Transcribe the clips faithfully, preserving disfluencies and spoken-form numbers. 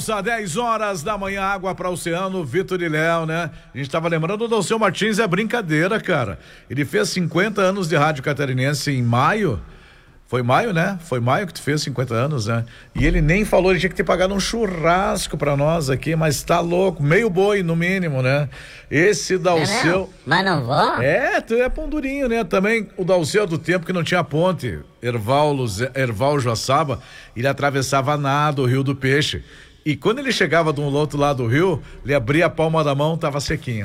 Às dez horas da manhã, água para o oceano, Vitor e Léo, né? A gente tava lembrando do Alceu Martins, é brincadeira, cara. Ele fez cinquenta anos de rádio catarinense em maio. Foi maio, né? Foi maio que tu fez cinquenta anos, né? E ele nem falou, ele tinha que ter pagado um churrasco pra nós aqui, mas tá louco, meio boi no mínimo, né? Esse Dalceu... Mas não vou? É, tu é pão durinho, né? Também o Dalceu do tempo que não tinha ponte, Erval, Erval Joaçaba, ele atravessava nada o Rio do Peixe. E quando ele chegava do outro lado do rio, ele abria a palma da mão, tava sequinha.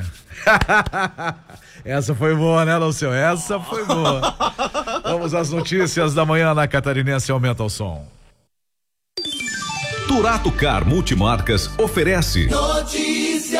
Essa foi boa, né, Dalceu? Essa foi boa. Vamos às notícias da manhã na Catarinense. Aumenta o som. Turato Car Multimarcas oferece Notícia.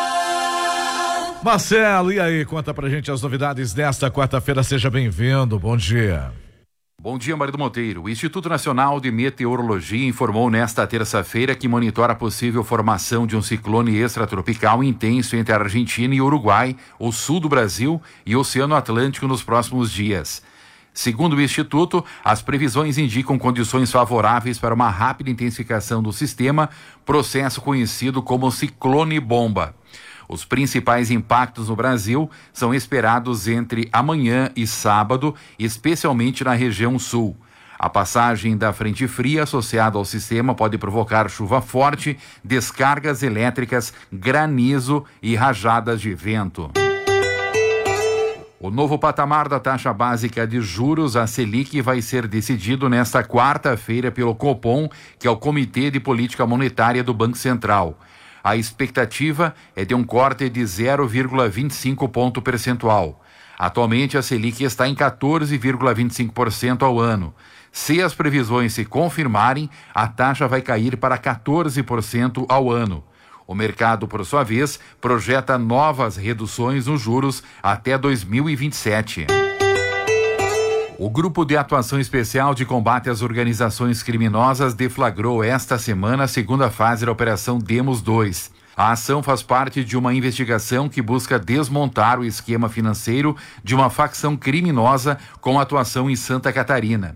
Marcelo, e aí? Conta pra gente as novidades desta quarta-feira. Seja bem-vindo. Bom dia. Bom dia, Marido Monteiro. O Instituto Nacional de Meteorologia informou nesta terça-feira que monitora a possível formação de um ciclone extratropical intenso entre a Argentina e o Uruguai, o sul do Brasil e o Oceano Atlântico nos próximos dias. Segundo o Instituto, as previsões indicam condições favoráveis para uma rápida intensificação do sistema, processo conhecido como ciclone bomba. Os principais impactos no Brasil são esperados entre amanhã e sábado, especialmente na região sul. A passagem da frente fria associada ao sistema pode provocar chuva forte, descargas elétricas, granizo e rajadas de vento. O novo patamar da taxa básica de juros, a Selic, vai ser decidido nesta quarta-feira pelo Copom, que é o Comitê de Política Monetária do Banco Central. A expectativa é de um corte de zero vírgula vinte e cinco ponto percentual. Atualmente, a Selic está em quatorze vírgula vinte e cinco por cento ao ano. Se as previsões se confirmarem, a taxa vai cair para quatorze por cento ao ano. O mercado, por sua vez, projeta novas reduções nos juros até dois mil e vinte e sete. O Grupo de Atuação Especial de Combate às Organizações Criminosas deflagrou esta semana a segunda fase da Operação Demos dois. A ação faz parte de uma investigação que busca desmontar o esquema financeiro de uma facção criminosa com atuação em Santa Catarina.